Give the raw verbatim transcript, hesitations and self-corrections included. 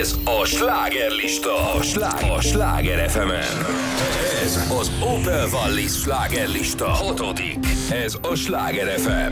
Ez a slágerlista. A, slá- a Sláger ef emen. Ez az Opel Wallis slágerlista. Hatodik. Ez a Sláger ef em.